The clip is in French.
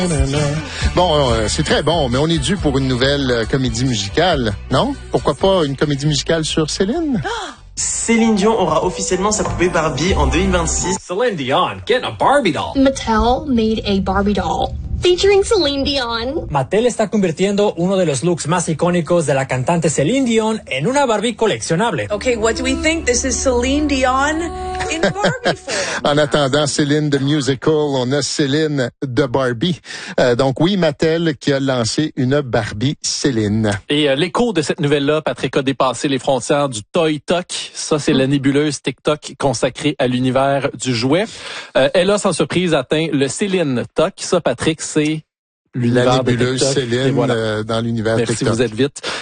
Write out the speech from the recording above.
Bon, c'est très bon, mais on est dû pour une nouvelle comédie musicale, non? Pourquoi pas une comédie musicale sur Céline? Céline Dion aura officiellement sa poupée Barbie en 2026. Celine Dion, getting a Barbie doll. Mattel made a Barbie doll featuring Celine Dion. Mattel está convirtiendo uno de los looks más icónicos de la cantante Celine Dion en una Barbie coleccionable. Okay, what do we think? This is Celine Dion in Barbie form. En attendant Céline the Musical, on a Céline de Barbie. Donc oui, Mattel qui a lancé une Barbie Céline. Et l'écho de cette nouvelle-là, Patrick, a dépassé les frontières du Toy Talk. Ça, c'est la nébuleuse TikTok consacrée à l'univers du jouet. Elle a, sans surprise, atteint le Céline Talk. Ça, Patrick, c'est l'univers la nébuleuse de TikTok. Céline voilà. dans l'univers Merci, TikTok. Vous êtes vite.